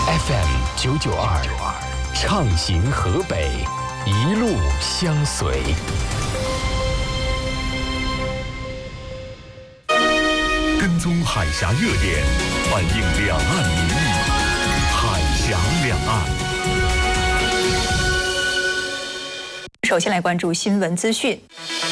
FM992，畅行河北，一路相随。跟踪海峡热点，反映两岸民意，海峡两岸。 首先来关注新闻资讯。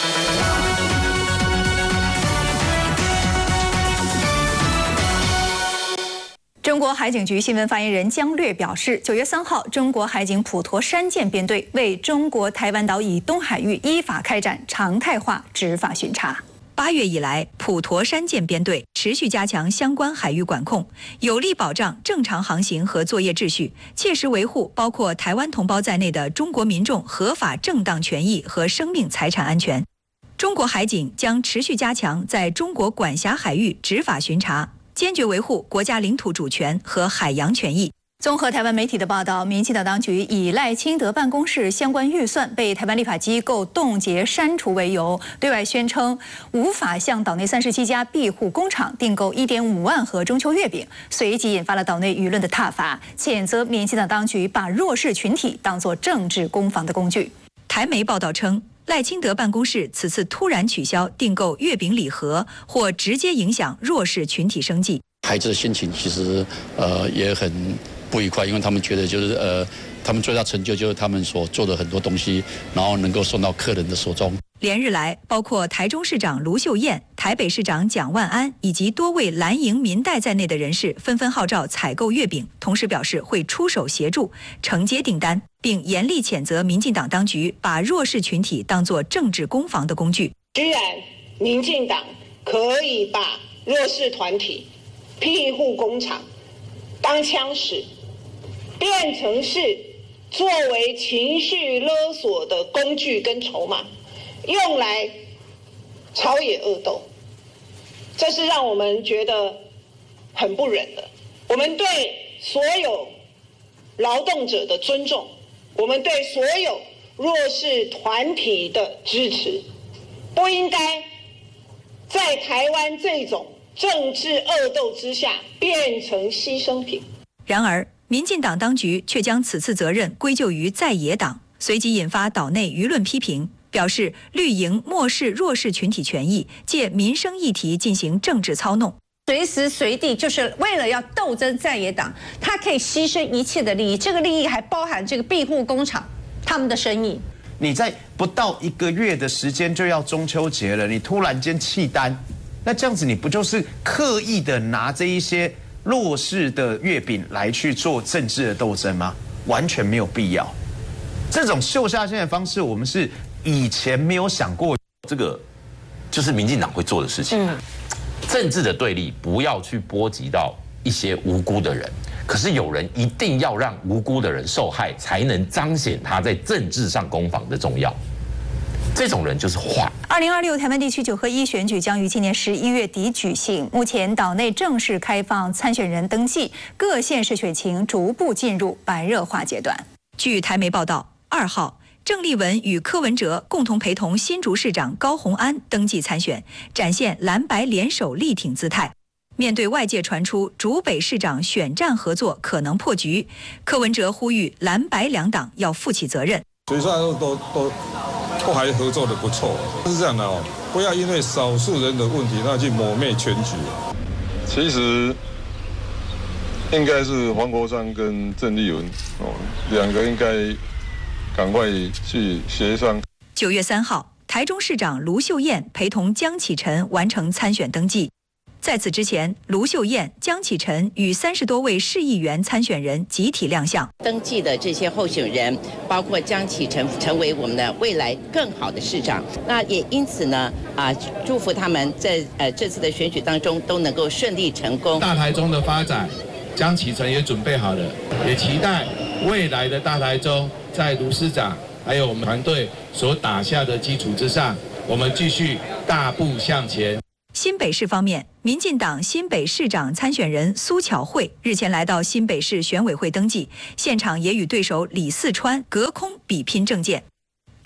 中国海警局新闻发言人姜略表示，9月3号，中国海警普陀山舰编队为中国台湾岛以东海域依法开展常态化执法巡查。8月以来，普陀山舰编队持续加强相关海域管控，有力保障正常航行和作业秩序，切实维护包括台湾同胞在内的中国民众合法正当权益和生命财产安全。中国海警将持续加强在中国管辖海域执法巡查，坚决维护国家领土主权和海洋权益。综合台湾媒体的报道，民进党当局以赖清德办公室相关预算被台湾立法机构冻结删除为由，对外宣称无法向岛内37家庇护工厂订购1.5万盒中秋月饼，随即引发了岛内舆论的挞伐，谴责民进党当局把弱势群体当作政治攻防的工具。台媒报道称，赖清德办公室此次突然取消订购月饼礼盒，或直接影响弱势群体生计。 孩子的心情其实也很不愉快，因为他们觉得就是他们最大成就就是他们所做的很多东西，然后能够送到客人的手中。 连日来，包括台中市长卢秀燕、台北市长蒋万安以及多位蓝营民代在内的人士纷纷号召采购月饼，同时表示会出手协助承接订单，并严厉谴责民进党当局把弱势群体当作政治攻防的工具。 居然民进党可以把弱势团体、庇护工厂当枪使，变成是作为情绪勒索的工具跟筹码，用来朝野恶斗，这是让我们觉得很不忍的。我们对所有劳动者的尊重，我们对所有弱势团体的支持，不应该在台湾这种政治恶斗之下变成牺牲品。 然而，民进党当局却将此次责任归咎于在野党，随即引发岛内舆论批评，表示绿营漠视弱势群体权益，借民生议题进行政治操弄。 随时随地就是为了要斗争在野党，他可以牺牲一切的利益，这个利益还包含这个庇护工厂他们的生意。 你在不到1个月的时间就要中秋节了，你突然间弃单，那这样子你不就是刻意的拿这一些弱势的月饼来去做政治的斗争吗？完全没有必要。这种秀下限的方式，我们是以前没有想过。 这个就是民进党会做的事情。政治的对立不要去波及到一些无辜的人，可是有人一定要让无辜的人受害，才能彰显他在政治上攻防的重要。这种人就是坏。 2026台湾地区9合1选举将于今年11月底举行，目前岛内正式开放参选人登记，各县市选情逐步进入白热化阶段。据台媒报道，2号，郑丽文与柯文哲共同陪同新竹市长高虹安登记参选，展现蓝白联手力挺姿态。面对外界传出竹北市长选战合作可能破局，柯文哲呼吁蓝白两党要负起责任。 所以说都还合作的不错，是这样的哦，不要因为少数人的问题，那去抹灭全局。其实应该是黄国昌跟郑丽文两个应该赶快去协商。 9月3号，台中市长卢秀燕陪同江启臣完成参选登记。在此之前，卢秀燕、江启臣与30多位市议员参选人集体亮相。 登记的这些候选人，包括江启臣成为我们的未来更好的市长。那也因此呢，祝福他们在这次的选举当中都能够顺利成功。 大台中的发展，江启臣也准备好了，也期待未来的大台中，在卢市长还有我们团队所打下的基础之上，我们继续大步向前。 新北市方面，民进党新北市长参选人苏巧慧日前来到新北市选委会登记，现场也与对手李四川隔空比拼政见。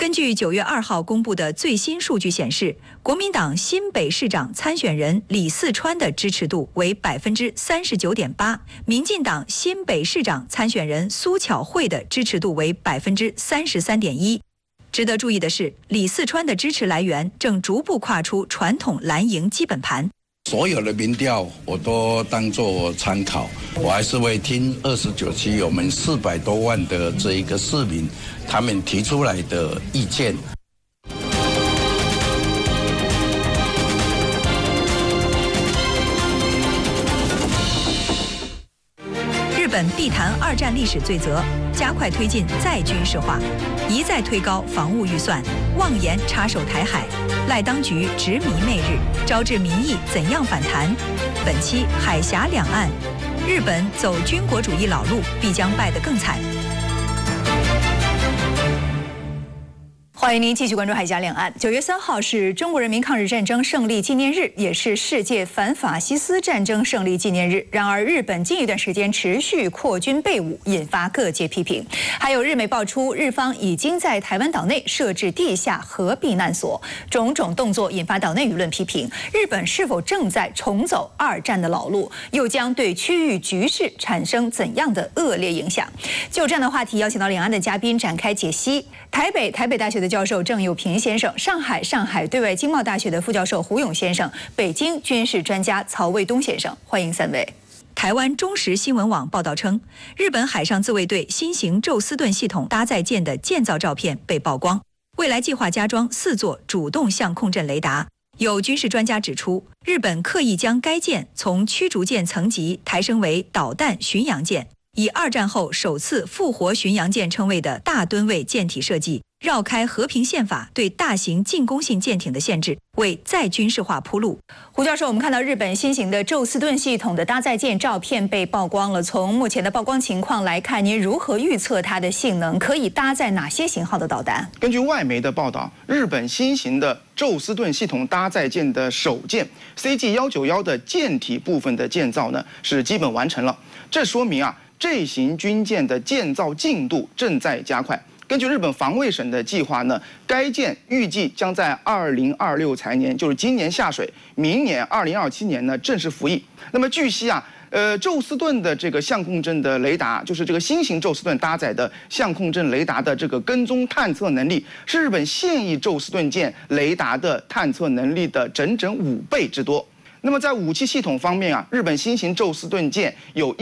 根据9月2号公布的最新数据显示，国民党新北市长参选人李四川的支持度为39.8%，民进党新北市长参选人苏巧慧的支持度为33.1%。值得注意的是，李四川的支持来源正逐步跨出传统蓝营基本盘。 所有的民调我都当作参考，我还是会听29区我们400多万的这一个市民他们提出来的意见。 日本必谈2战历史罪责，加快推进再军事化，一再推高防务预算，妄言插手台海，赖当局执迷媚日，招致民意怎样反弹？本期海峡两岸，日本走军国主义老路，必将败得更惨。欢迎您继续关注海峡两岸。9月3号是中国人民抗日战争胜利纪念日，也是世界反法西斯战争胜利纪念日。然而，日本近一段时间持续扩军备武，引发各界批评。还有日媒爆出，日方已经在台湾岛内设置地下核避难所，种种动作引发岛内舆论批评。日本是否正在重走2战的老路，又将对区域局势产生怎样的恶劣影响？就这样的话题，邀请到两岸的嘉宾展开解析。台北大学的教授郑佑平先生，上海对外经贸大学的副教授胡勇先生，北京军事专家曹卫东先生，欢迎3位。台湾中时新闻网报道称，日本海上自卫队新型宙斯盾系统搭载舰的建造照片被曝光，未来计划加装4座主动相控阵雷达。有军事专家指出，日本刻意将该舰从驱逐舰层级抬升为导弹巡洋舰，以2战后首次复活巡洋舰称谓的大吨位舰体设计，绕开和平宪法对大型进攻性舰艇的限制，为再军事化铺路。胡教授，我们看到日本新型的宙斯盾系统的搭载舰照片被曝光了，从目前的曝光情况来看，您如何预测它的性能？可以搭载哪些型号的导弹？ 根据外媒的报道，日本新型的宙斯盾系统搭载舰的首舰 CG-191的舰体部分的建造呢是基本完成了，这说明这型军舰的建造进度正在加快。根据日本防卫省的计划呢，该舰预计将在2026财年，就是今年下水，明年2027年呢正式服役。那么据悉宙斯盾的这个相控阵的雷达，就是这个新型宙斯盾搭载的相控阵雷达的这个跟踪探测能力，是日本现役宙斯盾舰雷达的探测能力的整整5倍之多。那么在武器系统方面日本新型宙斯盾舰有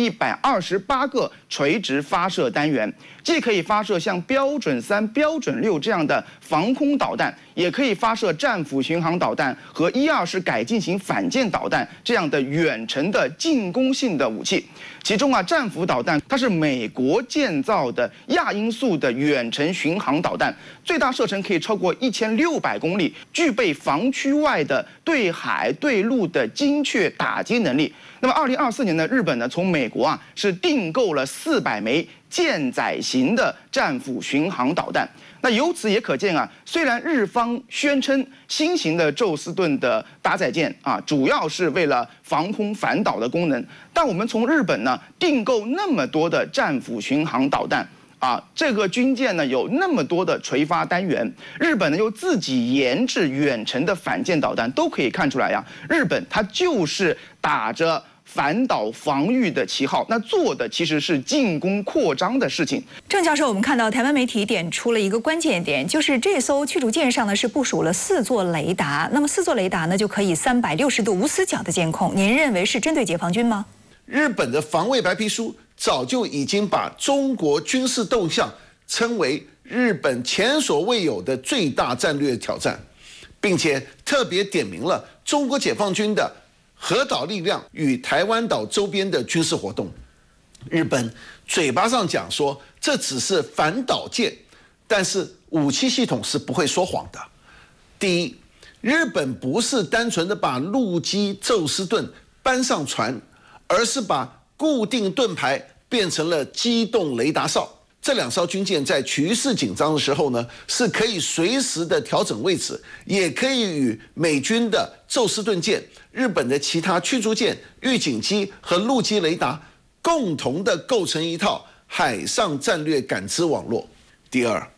128个垂直发射单元，既可以发射像标准3、标准6这样的防空导弹，也可以发射战斧巡航导弹和1-2式改进型反舰导弹这样的远程的进攻性的武器。其中战斧导弹它是美国建造的亚音速的远程巡航导弹，最大射程可以超过1600公里，具备防区外的对海对陆的精确打击能力。那么2024年呢，日本呢从美国是订购了400枚舰载型的战斧巡航导弹。那由此也可见虽然日方宣称新型的宙斯盾的搭载舰主要是为了防空反导的功能，但我们从日本呢订购那么多的战斧巡航导弹这个军舰呢有那么多的垂发单元，日本呢又自己研制远程的反舰导弹，都可以看出来日本它就是打着反导防御的旗号，那做的其实是进攻扩张的事情。 郑教授，我们看到台湾媒体点出了一个关键点，就是这艘驱逐舰上呢是部署了4座雷达，那么4座雷达呢就可以360度无死角的监控，您认为是针对解放军吗？ 日本的防卫白皮书早就已经把中国军事动向称为日本前所未有的最大战略挑战，并且特别点明了中国解放军的核岛力量与台湾岛周边的军事活动。日本嘴巴上讲说这只是反导舰，但是武器系统是不会说谎的。第一，日本不是单纯的把陆基宙斯盾搬上船，而是把固定盾牌变成了机动雷达哨。这2艘军舰在局势紧张的时候呢，是可以随时的调整位置，也可以与美军的宙斯盾舰、日本的其他驱逐舰、预警机和陆基雷达共同的构成一套海上战略感知网络。第二，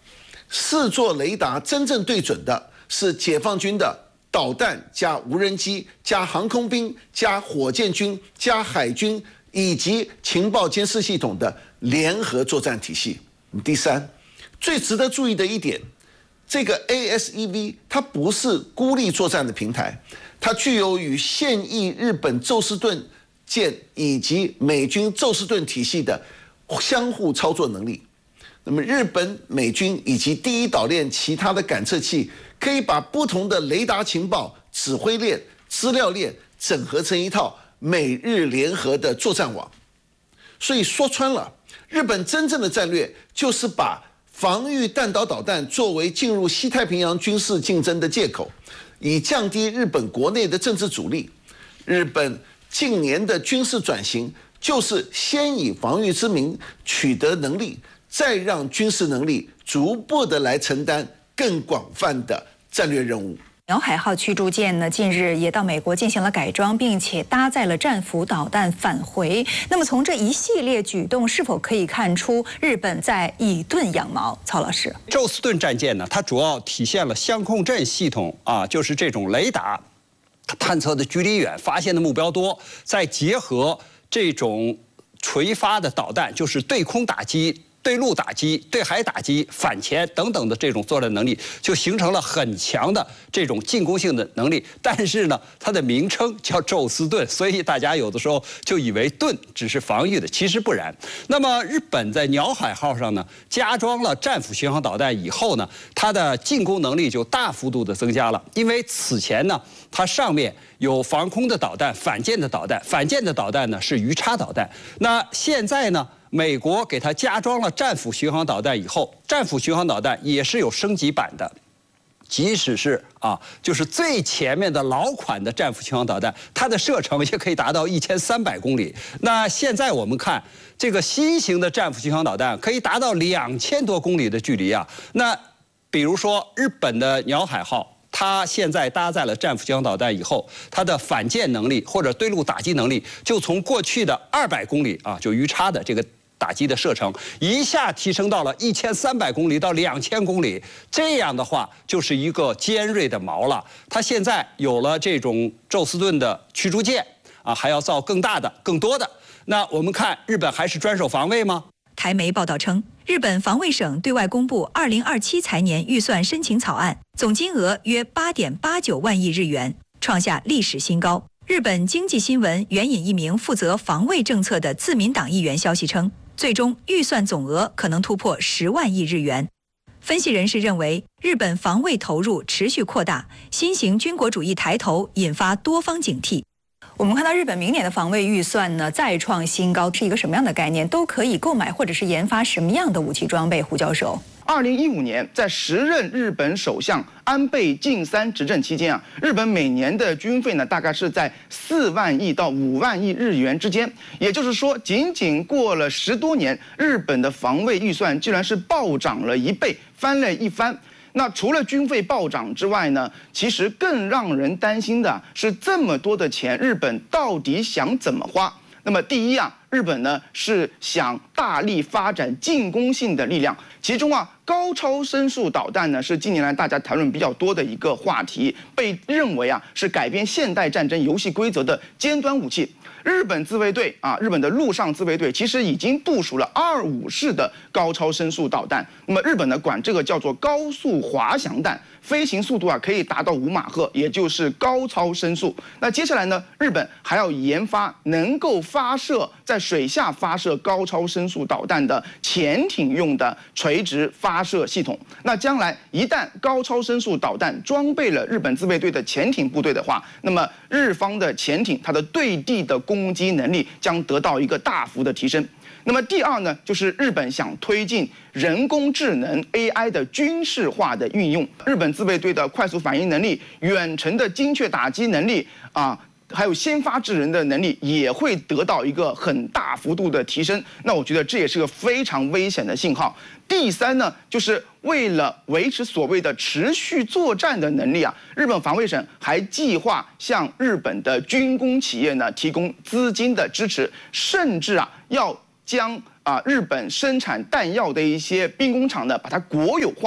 4座雷达真正对准的是解放军的导弹加无人机加航空兵加火箭军加海军以及情报监视系统的联合作战体系。第三，最值得注意的一点，这个 ASEV 它不是孤立作战的平台，它具有与现役日本宙斯盾舰以及美军宙斯盾体系的相互操作能力。那么日本、美军以及第一岛链其他的感测器，可以把不同的雷达情报、指挥链、资料链整合成一套美日联合的作战网。所以说穿了，日本真正的战略就是把防御弹道导弹作为进入西太平洋军事竞争的借口，以降低日本国内的政治阻力。日本近年的军事转型就是先以防御之名取得能力，再让军事能力逐步的来承担更广泛的战略任务。 鸟海号驱逐舰呢，近日也到美国进行了改装，并且搭载了战斧导弹返回。那么从这一系列举动，是否可以看出日本在以盾养矛？曹老师， 宙斯盾战舰呢，它主要体现了相控阵系统啊，就是这种雷达探测的距离远，发现的目标多，再结合这种垂发的导弹，就是对空打击、对陆打击、对海打击、反潜等等的这种作战能力，就形成了很强的这种进攻性的能力。但是呢，它的名称叫宙斯盾，所以大家有的时候就以为盾只是防御的，其实不然。那么日本在鸟海号上呢，加装了战斧巡航导弹以后呢，它的进攻能力就大幅度的增加了。因为此前呢，它上面有防空的导弹、反舰的导弹，反舰的导弹呢是鱼叉导弹。那现在呢，美国给它加装了战斧巡航导弹以后，战斧巡航导弹也是有升级版的。即使是就是最前面的老款的战斧巡航导弹，它的射程也可以达到1300公里。那现在我们看这个新型的战斧巡航导弹，可以达到2000多公里的距离啊。那比如说日本的鸟海号，它现在搭载了战斧巡航导弹以后，它的反舰能力或者对陆打击能力，就从过去的200公里就鱼叉的这个打击的射程，一下提升到了1300公里到2000公里。这样的话，就是一个尖锐的矛了。它现在有了这种宙斯盾的驱逐舰还要造更大的、更多的。那我们看日本还是专守防卫吗？ 台媒报道称，日本防卫省对外公布2027财年预算申请草案，总金额约8.89万亿日元，创下历史新高。日本经济新闻援引一名负责防卫政策的自民党议员消息称，最终预算总额可能突破10万亿日元。分析人士认为，日本防卫投入持续扩大，新型军国主义抬头，引发多方警惕。我们看到日本明年的防卫预算呢再创新高，是一个什么样的概念？都可以购买或者是研发什么样的武器装备？胡教授 ，2015年在时任日本首相安倍晋三执政期间日本每年的军费呢大概是在4万亿到5万亿日元之间，也就是说，仅仅过了10多年，日本的防卫预算居然是暴涨了1倍，翻了一番。那除了军费暴涨之外呢，其实更让人担心的是这么多的钱，日本到底想怎么花？那么第一日本呢是想大力发展进攻性的力量，其中高超声速导弹呢是近年来大家谈论比较多的一个话题，被认为是改变现代战争游戏规则的尖端武器。日本自卫队日本的陆上自卫队其实已经部署了25式的高超声速导弹。那么日本呢管这个叫做高速滑翔弹，飞行速度可以达到5马赫，也就是高超声速。那接下来呢，日本还要研发能够发射在水下发射高超声速导弹的潜艇用的垂直发射系统。那将来一旦高超声速导弹装备了日本自卫队的潜艇部队的话，那么日方的潜艇它的对地的攻击能力将得到一个大幅的提升。那么第二呢，就是日本想推进人工智能 AI 的军事化的运用，日本自卫队的快速反应能力、远程的精确打击能力还有先发制人的能力也会得到一个很大幅度的提升。那我觉得这也是个非常危险的信号。第三呢，就是为了维持所谓的持续作战的能力日本防卫省还计划向日本的军工企业呢提供资金的支持，甚至要将日本生产弹药的一些兵工厂呢把它国有化，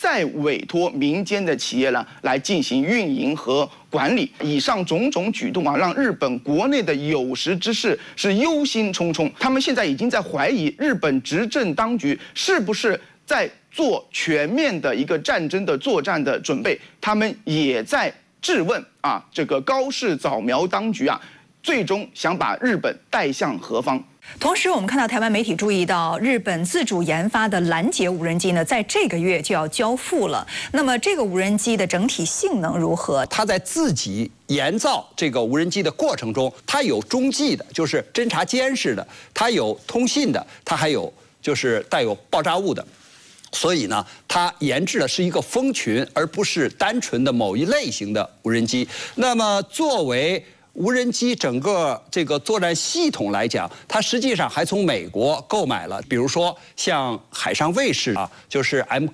再委托民间的企业呢来进行运营和管理。以上种种举动啊，让日本国内的有识之士是忧心忡忡。他们现在已经在怀疑日本执政当局是不是在做全面的一个战争的作战的准备。他们也在质问啊，这个高市早苗当局啊，最终想把日本带向何方？ 同时，我们看到台湾媒体注意到，日本自主研发的拦截无人机呢，在这个月就要交付了。那么，这个无人机的整体性能如何？ 它在自己研造这个无人机的过程中，它有中继的，就是侦察监视的；它有通信的，它还有就是带有爆炸物的。所以呢，它研制的是一个蜂群，而不是单纯的某一类型的无人机。那么，作为无人机整个这个作战系统来讲，它实际上还从美国购买了，比如说像海上卫士啊，就是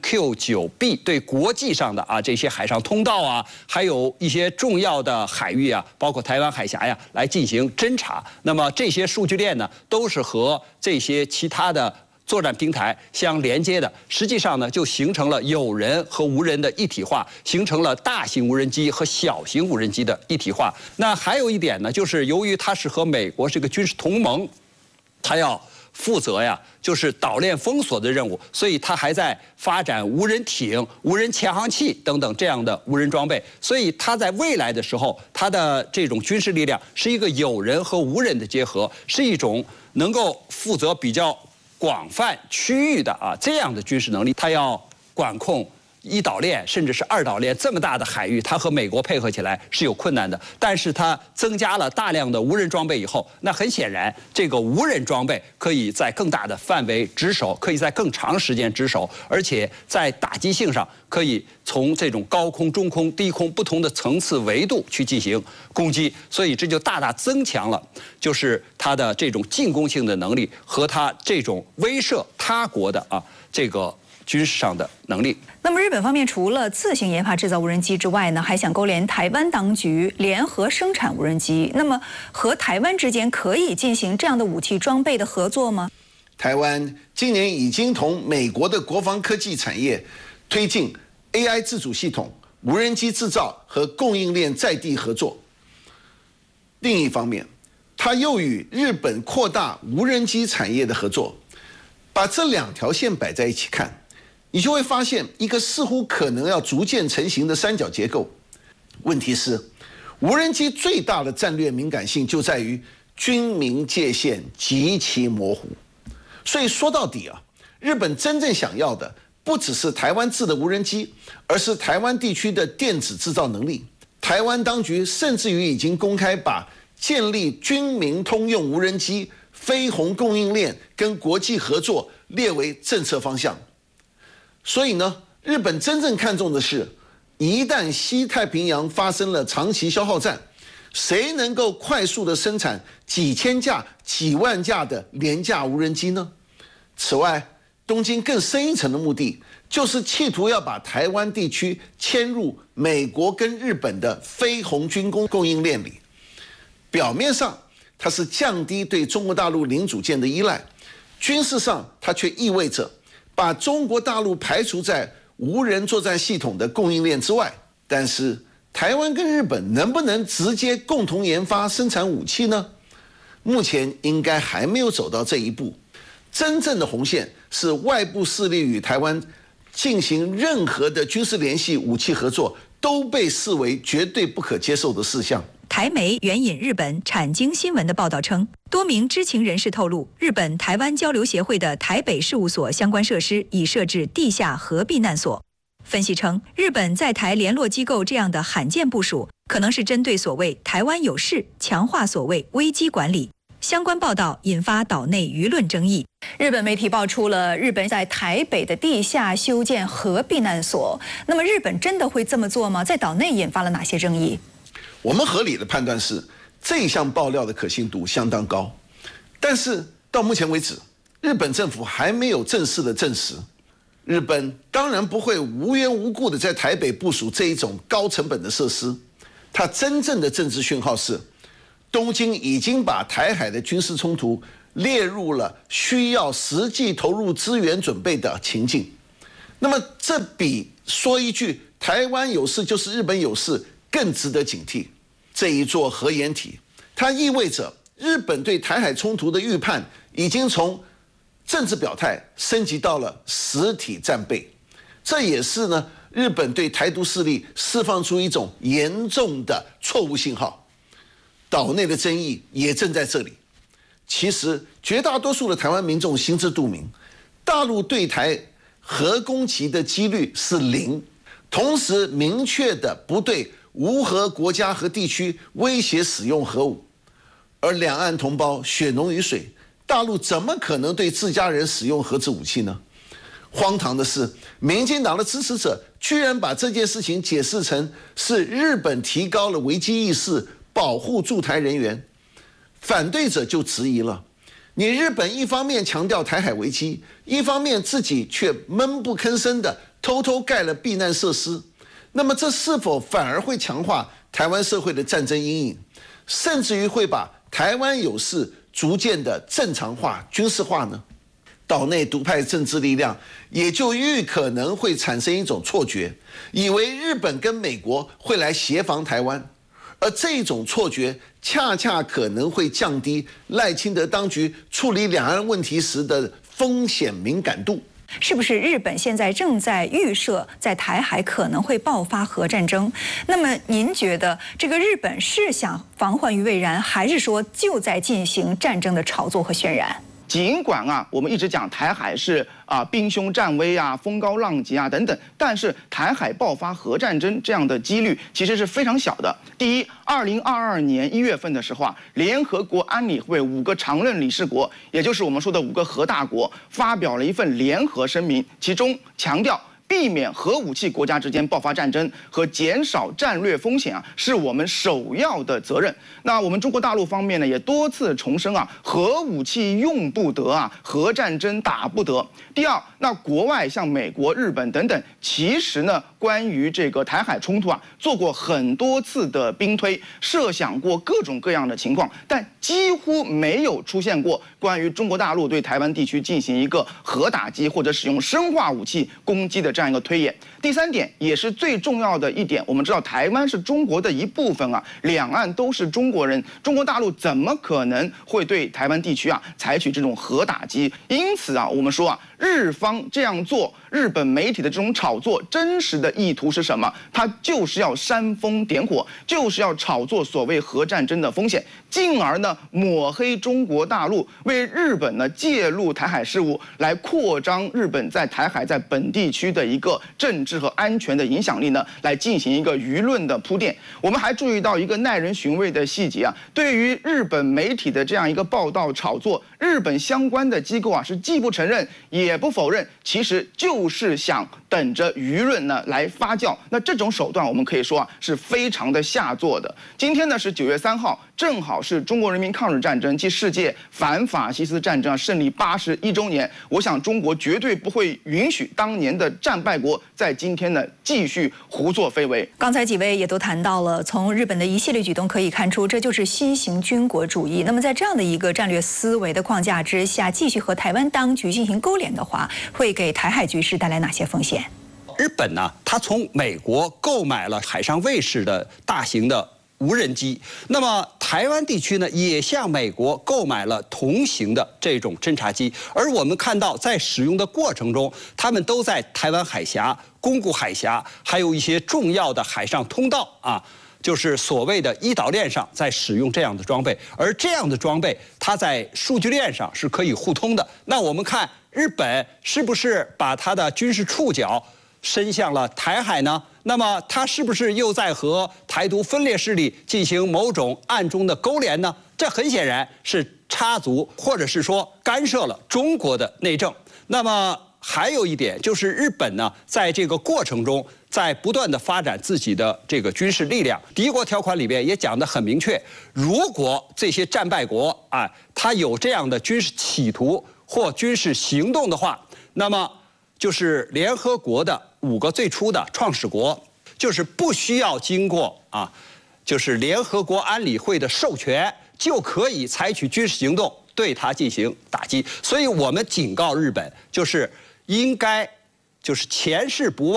MQ-9B 对国际上的啊这些海上通道啊，还有一些重要的海域啊，包括台湾海峡呀，来进行侦察。那么这些数据链呢，都是和这些其他的作战平台相连接的，实际上呢，就形成了有人和无人的一体化，形成了大型无人机和小型无人机的一体化。那还有一点呢，就是由于它是和美国这个军事同盟，它要负责呀，就是岛链封锁的任务，所以它还在发展无人艇、无人潜航器等等这样的无人装备。所以它在未来的时候，它的这种军事力量是一个有人和无人的结合，是一种能够负责比较广泛区域的啊这样的军事能力。它要管控一岛链甚至是二岛链这么大的海域，它和美国配合起来是有困难的。但是它增加了大量的无人装备以后，那很显然这个无人装备可以在更大的范围值守，可以在更长时间值守，而且在打击性上可以从这种高空、中空、低空不同的层次维度去进行攻击。所以这就大大增强了就是它的这种进攻性的能力和它这种威慑他国的啊这个军事上的能力。 那么日本方面除了自行研发制造无人机之外呢，还想勾连台湾当局联合生产无人机。那么和台湾之间可以进行这样的武器装备的合作吗？ 台湾今年已经同美国的国防科技产业推进 AI 自主系统、无人机制造和供应链在地合作。另一方面，它又与日本扩大无人机产业的合作。把这两条线摆在一起看，你就会发现一个似乎可能要逐渐成型的三角结构。问题是，无人机最大的战略敏感性就在于军民界限极其模糊。所以说到底啊，日本真正想要的不只是台湾制的无人机，而是台湾地区的电子制造能力。台湾当局甚至于已经公开把建立军民通用无人机飞鸿供应链跟国际合作列为政策方向。所以呢，日本真正看重的是，一旦西太平洋发生了长期消耗战，谁能够快速的生产几千架、几万架的廉价无人机呢？此外，东京更深一层的目的，就是企图要把台湾地区迁入美国跟日本的飞鸿军工供应链里。表面上它是降低对中国大陆零组件的依赖，军事上它却意味着把中国大陆排除在无人作战系统的供应链之外。但是台湾跟日本能不能直接共同研发生产武器呢？目前应该还没有走到这一步。真正的红线是外部势力与台湾进行任何的军事联系、武器合作都被视为绝对不可接受的事项。 台媒援引日本产经新闻的报道称，多名知情人士透露，日本台湾交流协会的台北事务所相关设施已设置地下核避难所。分析称，日本在台联络机构这样的罕见部署，可能是针对所谓台湾有事，强化所谓危机管理。相关报道引发岛内舆论争议。日本媒体爆出了日本在台北的地下修建核避难所，那么日本真的会这么做吗？在岛内引发了哪些争议？ 我们合理的判断是，这一项爆料的可信度相当高，但是到目前为止，日本政府还没有正式的证实。日本当然不会无缘无故的在台北部署这一种高成本的设施，它真正的政治讯号是，东京已经把台海的军事冲突列入了需要实际投入资源准备的情境。那么这比说一句台湾有事就是日本有事更值得警惕。这一座核掩体，它意味着日本对台海冲突的预判已经从政治表态升级到了实体战备。这也是呢，日本对台独势力释放出一种严重的错误信号。岛内的争议也正在这里。其实绝大多数的台湾民众心知肚明，大陆对台核攻击的几率是0，同时明确的不对无核国家和地区威胁使用核武，而两岸同胞血浓于水，大陆怎么可能对自家人使用核子武器呢？荒唐的是，民进党的支持者居然把这件事情解释成是日本提高了危机意识，保护驻台人员。反对者就质疑了，你日本一方面强调台海危机，一方面自己却闷不吭声的偷偷盖了避难设施，那么这是否反而会强化台湾社会的战争阴影，甚至于会把台湾有事逐渐的正常化、军事化呢？岛内独派政治力量也就愈可能会产生一种错觉，以为日本跟美国会来协防台湾，而这种错觉恰恰可能会降低赖清德当局处理两岸问题时的风险敏感度。 是不是日本现在正在预设在台海可能会爆发核战争？那么您觉得这个日本是想防患于未然，还是说就在进行战争的炒作和渲染？ 尽管我们一直讲台海是兵凶战危风高浪急等等，但是台海爆发核战争这样的几率其实是非常小的。第一，2022年1月份的时候联合国安理会5个常任理事国，也就是我们说的5个核大国，发表了一份联合声明，其中强调避免核武器国家之间爆发战争和减少战略风险是我们首要的责任。那我们中国大陆方面呢，也多次重申核武器用不得核战争打不得。第二，那国外像美国、日本等等，其实呢，关于这个台海冲突做过很多次的兵推，设想过各种各样的情况，但几乎没有出现过关于中国大陆对台湾地区进行一个核打击或者使用生化武器攻击的这样一个推演。第三点也是最重要的一点，我们知道台湾是中国的一部分两岸都是中国人，中国大陆怎么可能会对台湾地区采取这种核打击？因此我们说日方这样做，日本媒体的这种炒作，真实的意图是什么？它就是要煽风点火，就是要炒作所谓核战争的风险，进而呢抹黑中国大陆，为日本呢介入台海事务，来扩张日本在台海在本地区的一个政治和安全的影响力呢，来进行一个舆论的铺垫。我们还注意到一个耐人寻味的细节对于日本媒体的这样一个报道炒作，日本相关的机构是既不承认也不否认，其实就是想等着舆论呢来发酵。那这种手段我们可以说是非常的下作的。今天呢是9月3号，正好是中国人民抗日战争暨世界反法西斯战争胜利81周年。我想中国绝对不会允许当年的战败国在今天呢继续胡作非为。 刚才几位也都谈到了，从日本的一系列举动可以看出，这就是新型军国主义。那么在这样的一个战略思维的框架之下，继续和台湾当局进行勾连的话，会给台海局势带来哪些风险？ 日本呢，它从美国购买了海上卫士的大型的无人机，那么台湾地区呢，也向美国购买了同型的这种侦察机，而我们看到在使用的过程中，他们都在台湾海峡、宫古海峡，还有一些重要的海上通道就是所谓的一岛链上在使用这样的装备，而这样的装备它在数据链上是可以互通的。那我们看日本是不是把它的军事触角伸向了台海呢？那么它是不是又在和台独分裂势力进行某种暗中的勾连呢？这很显然是插足或者是说干涉了中国的内政。那么还有一点就是日本呢，在这个过程中在不断的发展自己的这个军事力量。敌国条款里边也讲得很明确，如果这些战败国他有这样的军事企图或军事行动的话，那么就是联合国的5个最初的创始国，就是不需要经过就是联合国安理会的授权，就可以采取军事行动对它进行打击。所以我们警告日本，就是应该就是前事不忘。